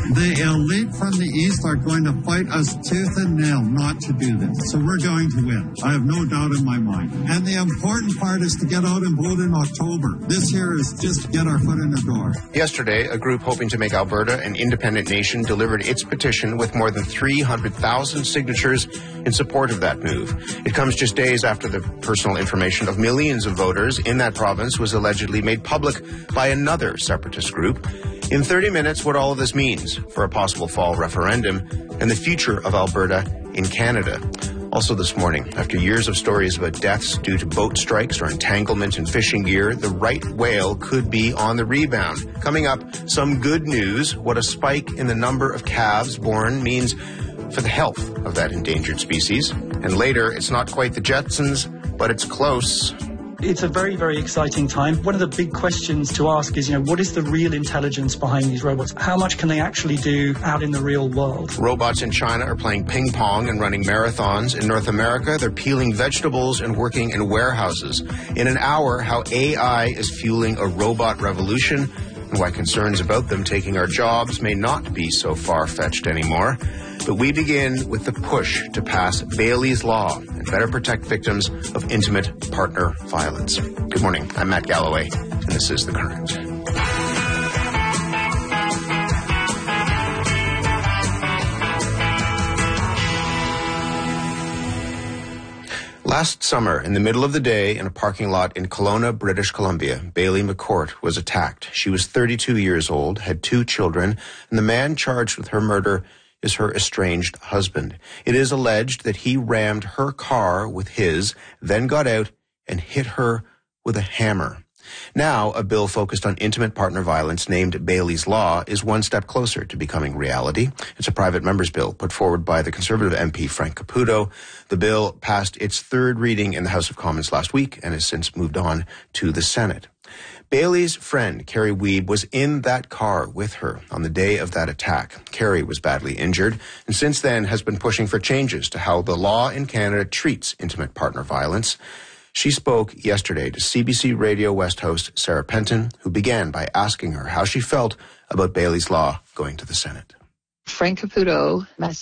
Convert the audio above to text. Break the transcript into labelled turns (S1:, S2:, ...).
S1: The elite from the East are going to fight us tooth and nail not to do this. So we're going to win. I have no doubt in my mind. And the important part is to get out and vote in October. This year is just to get our foot in the door.
S2: Yesterday, a group hoping to make Alberta an independent nation delivered its petition with more than 300,000 signatures in support of that move. It comes just days after the personal information of millions of voters in that province was allegedly made public by another separatist group. In 30 minutes, what all of this means for a possible fall referendum and the future of Alberta in Canada. Also this morning, after years of stories about deaths due to boat strikes or entanglement in fishing gear, the right whale could be on the rebound. Coming up, some good news, what a spike in the number of calves born means for the health of that endangered species. And later, it's not quite the Jetsons, but it's close.
S3: It's a very, very exciting time. One of the big questions to ask is, what is the real intelligence behind these robots? How much can they actually do out in the real world?
S2: Robots in China are playing ping pong and running marathons. In North America, they're peeling vegetables and working in warehouses. In an hour, how AI is fueling a robot revolution and why concerns about them taking our jobs may not be so far-fetched anymore. But we begin with the push to pass Bailey's Law and better protect victims of intimate partner violence. Good morning. I'm Matt Galloway, and this is The Current. Last summer, in the middle of the day in a parking lot in Kelowna, British Columbia, Bailey McCourt was attacked. She was 32 years old, had 2 children, and the man charged with her murder is her estranged husband. It is alleged that he rammed her car with his, then got out and hit her with a hammer. Now, a bill focused on intimate partner violence named Bailey's Law is one step closer to becoming reality. It's a private member's bill put forward by the Conservative MP Frank Caputo. The bill passed its 3rd reading in the House of Commons last week and has since moved on to the Senate. Bailey's friend, Carrie Wiebe, was in that car with her on the day of that attack. Carrie was badly injured and since then has been pushing for changes to how the law in Canada treats intimate partner violence. She spoke yesterday to CBC Radio West host Sarah Penton, who began by asking her how she felt about Bailey's Law going to the Senate.
S4: Frank Caputo